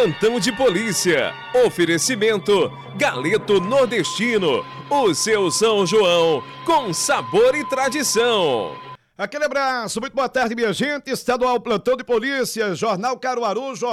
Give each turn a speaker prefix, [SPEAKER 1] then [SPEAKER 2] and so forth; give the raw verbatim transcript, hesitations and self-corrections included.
[SPEAKER 1] Plantão de Polícia. Oferecimento Galeto Nordestino, o seu São João com sabor e tradição.
[SPEAKER 2] Aquele abraço, muito boa tarde, minha gente. Estadual Plantão de Polícia, Jornal Caruaru,